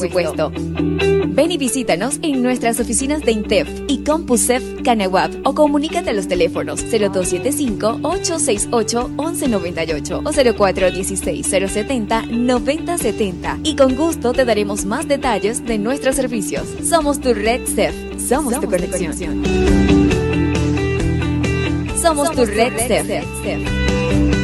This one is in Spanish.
presupuesto. Ven y visítanos en nuestras oficinas de Intef y CompuServe Canaguab o comunícate a los teléfonos 0275-868-1198 o 0416-070-9070 y con gusto te daremos más detalles de nuestros servicios. Somos tu red CEF, somos tu conexión. Somos tu red CEF.